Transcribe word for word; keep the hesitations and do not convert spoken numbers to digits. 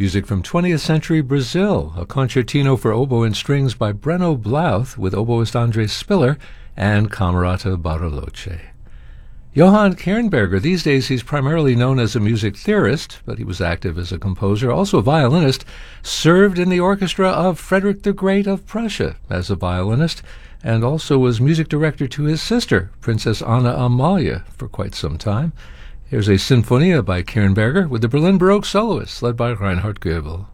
Music from twentieth century Brazil, a concertino for oboe and strings by Breno Blouth with oboist André Spiller and Camerata Bariloche. Johann Kernberger, these days he's primarily known as a music theorist, but he was active as a composer, also a violinist, served in the orchestra of Frederick the Great of Prussia as a violinist, and also was music director to his sister, Princess Anna Amalia, for quite some time. Here's a Sinfonia by Kernberger with the Berlin Baroque soloists led by Reinhard Goebel.